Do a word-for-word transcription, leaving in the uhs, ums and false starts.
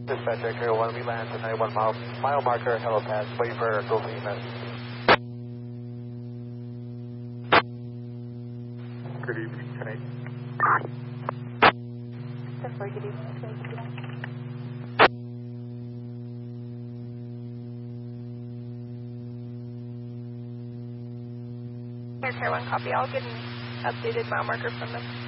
Dispatch Area one, we land at ninety-one mile, mile marker, hello pass, waiting for go for E M S. Good evening, ten eight. ten four, good evening. Air one copy. I'll get an updated mile marker from them.